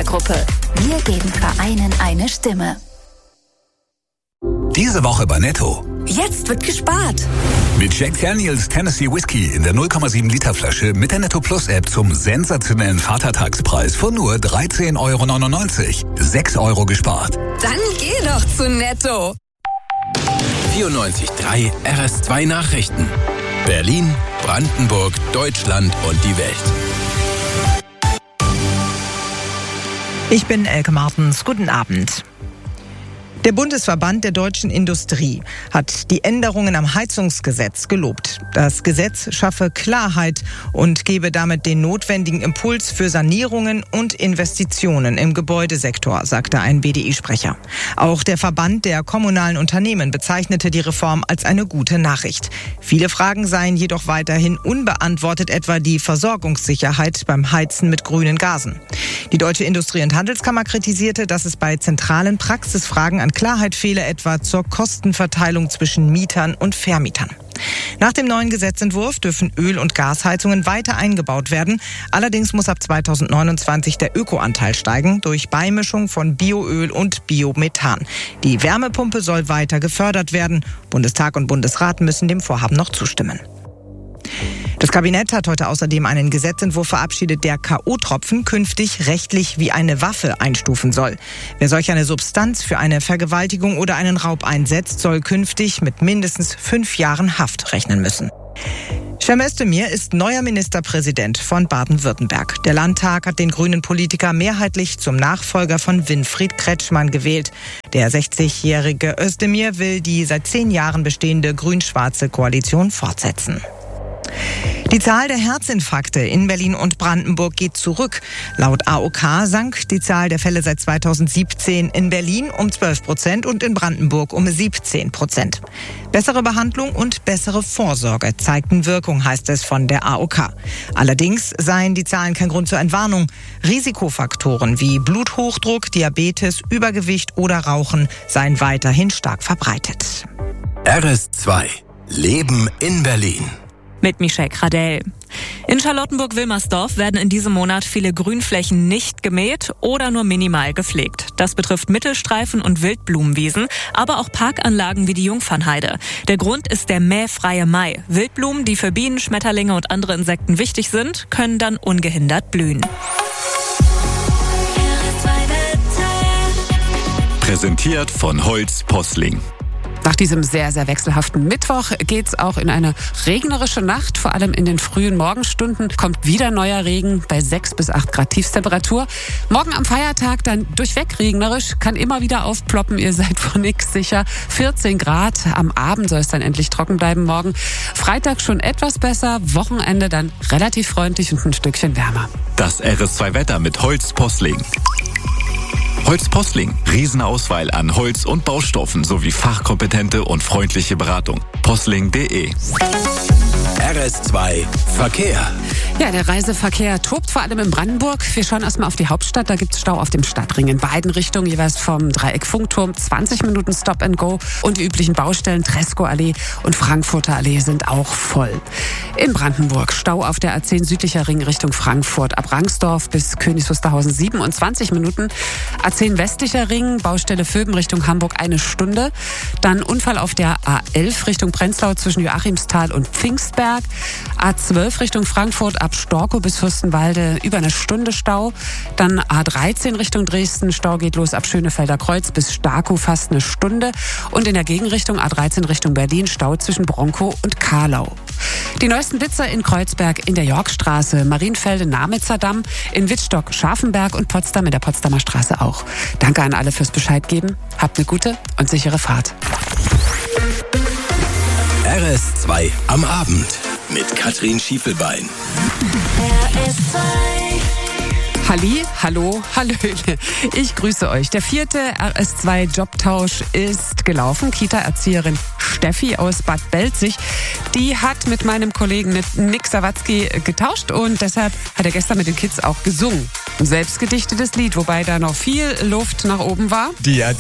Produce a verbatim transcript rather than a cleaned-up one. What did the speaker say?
Gruppe. Wir geben Vereinen eine Stimme. Diese Woche bei Netto. Jetzt wird gespart. Mit Jack Daniels Tennessee Whiskey in der null Komma sieben Liter Flasche mit der Netto Plus App zum sensationellen Vatertagspreis von nur dreizehn Euro neunundneunzig. sechs Euro gespart. Dann geh doch zu Netto. vierundneunzig Komma drei R S zwei Nachrichten. Berlin, Brandenburg, Deutschland und die Welt. Ich bin Elke Martens. Guten Abend. Der Bundesverband der deutschen Industrie hat die Änderungen am Heizungsgesetz gelobt. Das Gesetz schaffe Klarheit und gebe damit den notwendigen Impuls für Sanierungen und Investitionen im Gebäudesektor, sagte ein B D I-Sprecher. Auch der Verband der kommunalen Unternehmen bezeichnete die Reform als eine gute Nachricht. Viele Fragen seien jedoch weiterhin unbeantwortet, etwa die Versorgungssicherheit beim Heizen mit grünen Gasen. Die Deutsche Industrie- und Handelskammer kritisierte, dass es bei zentralen Praxisfragen an Klarheit fehle, etwa zur Kostenverteilung zwischen Mietern und Vermietern. Nach dem neuen Gesetzentwurf dürfen Öl- und Gasheizungen weiter eingebaut werden. Allerdings muss ab zweitausendneunundzwanzig der Ökoanteil steigen durch Beimischung von Bioöl und Biomethan. Die Wärmepumpe soll weiter gefördert werden. Bundestag und Bundesrat müssen dem Vorhaben noch zustimmen. Das Kabinett hat heute außerdem einen Gesetzentwurf verabschiedet, der K O-Tropfen künftig rechtlich wie eine Waffe einstufen soll. Wer solch eine Substanz für eine Vergewaltigung oder einen Raub einsetzt, soll künftig mit mindestens fünf Jahren Haft rechnen müssen. Cem Özdemir ist neuer Ministerpräsident von Baden-Württemberg. Der Landtag hat den grünen Politiker mehrheitlich zum Nachfolger von Winfried Kretschmann gewählt. Der sechzigjährige Özdemir will die seit zehn Jahren bestehende grün-schwarze Koalition fortsetzen. Die Zahl der Herzinfarkte in Berlin und Brandenburg geht zurück. Laut A O K sank die Zahl der Fälle seit zweitausendsiebzehn in Berlin um zwölf Prozent und in Brandenburg um siebzehn Prozent. Bessere Behandlung und bessere Vorsorge zeigten Wirkung, heißt es von der A O K. Allerdings seien die Zahlen kein Grund zur Entwarnung. Risikofaktoren wie Bluthochdruck, Diabetes, Übergewicht oder Rauchen seien weiterhin stark verbreitet. R S zwei. Leben in Berlin. Mit Michelle Kradell. In Charlottenburg-Wilmersdorf werden in diesem Monat viele Grünflächen nicht gemäht oder nur minimal gepflegt. Das betrifft Mittelstreifen und Wildblumenwiesen, aber auch Parkanlagen wie die Jungfernheide. Der Grund ist der mähfreie Mai. Wildblumen, die für Bienen, Schmetterlinge und andere Insekten wichtig sind, können dann ungehindert blühen. Präsentiert von Holz Posling. Nach diesem sehr, sehr wechselhaften Mittwoch geht's auch in eine regnerische Nacht. Vor allem in den frühen Morgenstunden kommt wieder neuer Regen bei sechs bis acht Grad Tiefstemperatur. Morgen am Feiertag dann durchweg regnerisch, kann immer wieder aufploppen. Ihr seid vor nichts sicher. vierzehn Grad. Am Abend soll es dann endlich trocken bleiben morgen. Freitag schon etwas besser. Wochenende dann relativ freundlich und ein Stückchen wärmer. Das R S zwei Wetter mit Holz Posling. Holz Posling. Riesenauswahl an Holz und Baustoffen sowie fachkompetente und freundliche Beratung. posling punkt de. R S zwei Verkehr. Ja, der Reiseverkehr tobt vor allem in Brandenburg. Wir schauen erstmal auf die Hauptstadt. Da gibt's Stau auf dem Stadtring in beiden Richtungen, jeweils vom Dreieck Funkturm. zwanzig Minuten Stop and Go. Und die üblichen Baustellen Treskow-Allee und Frankfurter Allee sind auch voll. In Brandenburg Stau auf der A zehn südlicher Ring Richtung Frankfurt. Ab Rangsdorf bis Königs Wusterhausen siebenundzwanzig Minuten. A zehn westlicher Ring, Baustelle Vöben Richtung Hamburg eine Stunde. Dann Unfall auf der A elf Richtung Prenzlau zwischen Joachimsthal und Pfingstberg. A zwölf Richtung Frankfurt ab Storkow bis Fürstenwalde über eine Stunde Stau. Dann A dreizehn Richtung Dresden, Stau geht los ab Schönefelder Kreuz bis Starkow fast eine Stunde. Und in der Gegenrichtung A dreizehn Richtung Berlin, Stau zwischen Bronkow und Karlau. Die neuesten Blitzer in Kreuzberg in der Yorkstraße, Marienfelde, Namitzer Damm, in Wittstock, Scharfenberg und Potsdam in der Potsdamer Straße auch. Danke an alle fürs Bescheid geben. Habt eine gute und sichere Fahrt. R S zwei am Abend mit Katrin Schiefelbein. R S zwei. Halli, hallo, hallöle. Ich grüße euch. Der vierte R S zwei Jobtausch ist gelaufen. Kita-Erzieherin Steffi aus Bad Belzig, die hat mit meinem Kollegen Nick Sawatzki getauscht und deshalb hat er gestern mit den Kids auch gesungen. Ein selbstgedichtetes Lied, wobei da noch viel Luft nach oben war. Die